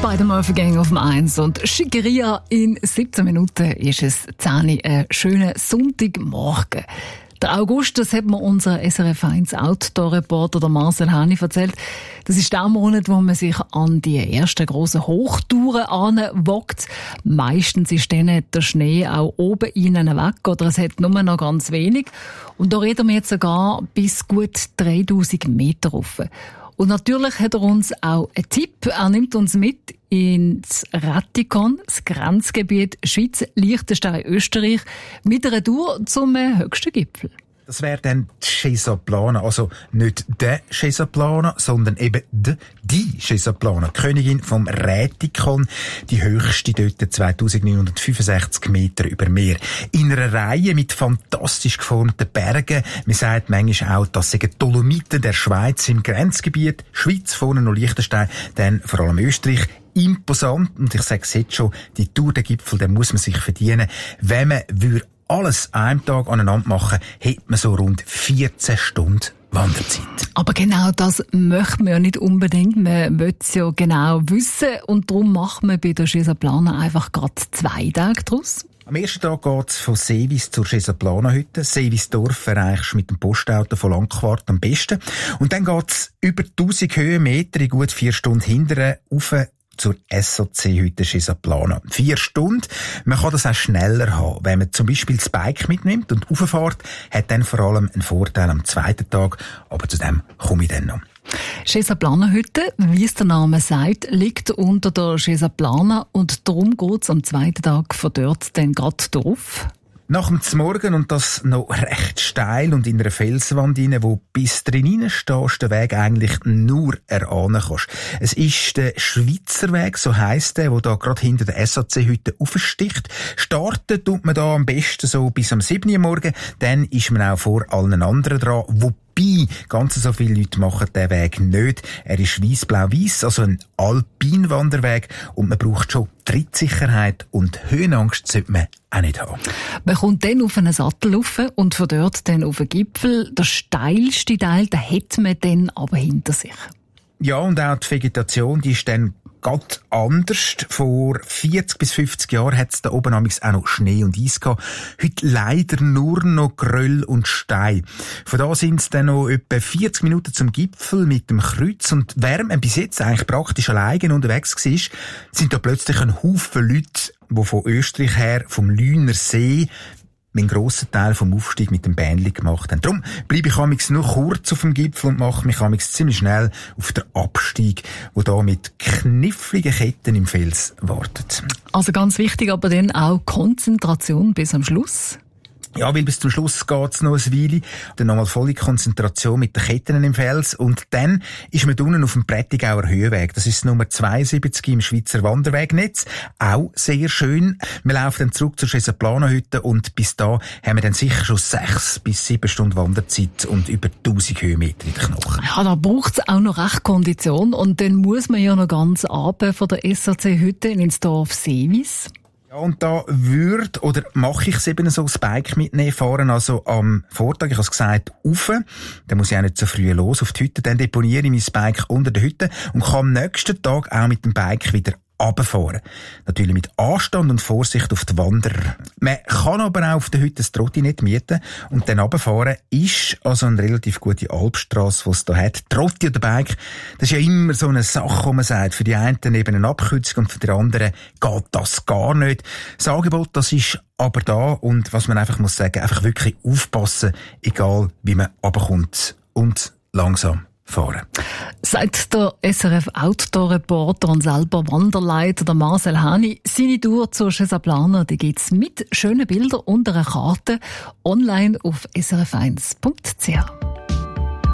Spider-Murphy Gang auf dem 1 und Schickeria in 17 Minuten ist es 10 Uhr, ein schöner Sonntagmorgen. Der August, das hat mir unser SRF 1 Outdoor-Reporter Marcel Hani erzählt. Das ist der Monat, wo man sich an die ersten grossen Hochtouren anwagt. Meistens ist dann der Schnee auch oben innen weg oder es hat nur noch ganz wenig. Und da reden wir jetzt sogar bis gut 3000 Meter rauf. Und natürlich hat er uns auch einen Tipp. Er nimmt uns mit ins Rätikon, das Grenzgebiet Schweiz, Liechtenstein, Österreich, mit einer Tour zum höchsten Gipfel. Das wäre dann die Schesaplana, also nicht der Schesaplana, sondern eben die Schesaplana, Königin vom Rätikon, die höchste dort 2965 Meter über Meer. In einer Reihe mit fantastisch geformten Bergen. Man sagt manchmal auch, das sind Dolomiten der Schweiz im Grenzgebiet, Schweiz, vorne noch Liechtenstein, dann vor allem Österreich. Imposant, und ich sage es jetzt schon, die Tour der Gipfel, den muss man sich verdienen. Wenn man alles an einem Tag aneinander machen, hätte man so rund 14 Stunden Wanderzeit. Aber genau das möchte man ja nicht unbedingt. Man will es ja genau wissen und darum macht man bei der Schesaplana einfach gerade 2 Tage draus. Am ersten Tag geht's von Seewis zur Schesaplana-Hütte. Seewisdorf erreichst du mit dem Postauto von Langquart am besten. Und dann geht's über 1000 Höhenmeter in gut 4 Stunden hinterher rauf zur SOC-Hütte Schesaplana. 4 Stunden. Man kann das auch schneller haben. Wenn man zum Beispiel das Bike mitnimmt und rauffährt, hat dann vor allem einen Vorteil am zweiten Tag. Aber zu dem komme ich dann noch. Schesaplana-Hütte, wie es der Name sagt, liegt unter der Schesaplana und darum geht's am zweiten Tag von dort dann gerade drauf. Nach dem Zmorgen und das noch recht steil und in einer Felswand rein, wo bis drin stehst, den Weg eigentlich nur erahnen kannst. Es ist der Schweizer Weg, so heisst der, der da gerade hinter der SAC-Hütte aufsticht. Starten tut man da am besten so bis am 7 Uhr morgen, dann ist man auch vor allen anderen dran, wobei ganz so viele Leute machen den Weg nicht. Er ist weiss-blau-weiss, also ein Alpinwanderweg und man braucht schon Trittsicherheit und Höhenangst sollte man auch nicht haben. Man kommt dann auf einen Sattel rauf und von dort dann auf den Gipfel. Der steilste Teil, den hat man dann aber hinter sich. Ja, und auch die Vegetation, die ist dann ganz anders. Vor 40 bis 50 Jahren hat es da oben auch noch Schnee und Eis gehabt. Heute leider nur noch Geröll und Stein. Von da sind es dann noch etwa 40 Minuten zum Gipfel mit dem Kreuz. Und während man bis jetzt eigentlich praktisch alleine unterwegs war, sind da plötzlich ein Haufen Leute, die von Österreich her, vom Lüner See, einen grossen Teil vom Aufstieg mit dem Bähnli gemacht haben. Darum bleibe ich amigs nur kurz auf dem Gipfel und mache mich amigs ziemlich schnell auf den Abstieg, wo da mit kniffligen Ketten im Fels wartet. Also ganz wichtig, aber dann auch Konzentration bis am Schluss. Ja, weil bis zum Schluss geht's noch ein Weile. Dann nochmal volle Konzentration mit den Ketten im Fels. Und dann ist man unten auf dem Prättigauer Höhenweg. Das ist Nummer 72 im Schweizer Wanderwegnetz. Auch sehr schön. Wir laufen dann zurück zur Schesaplana-Hütte und bis da haben wir dann sicher schon 6 bis 7 Stunden Wanderzeit und über 1000 Höhenmeter in den Knochen. Ja, da braucht's auch noch recht Kondition. Und dann muss man ja noch ganz runter von der SAC-Hütte ins Dorf Seewis. Ja, und da mache ich es eben so, das Bike mitnehmen, fahren also am Vortag, ich habe es gesagt, rauf. Dann muss ich auch nicht so früh los auf die Hütte, dann deponiere ich mein Bike unter der Hütte und kann am nächsten Tag auch mit dem Bike wieder runterfahren. Natürlich mit Anstand und Vorsicht auf die Wanderer. Man kann aber auch auf der Hütte das Trottinett mieten und dann runterfahren ist also eine relativ gute Alpstrasse, die es da hat. Trotti oder Bike, das ist ja immer so eine Sache, wo man sagt, für die einen eben eine Abkürzung und für die anderen geht das gar nicht. Das Angebot, das ist aber da und was man einfach muss sagen, einfach wirklich aufpassen, egal wie man runterkommt und langsam fahren. Sagt der SRF Outdoor-Reporter und selber Wanderleiter, der Marcel Hani. Seine Tour zur Schesaplana, die gibt's mit schönen Bildern und einer Karte online auf srf1.ch.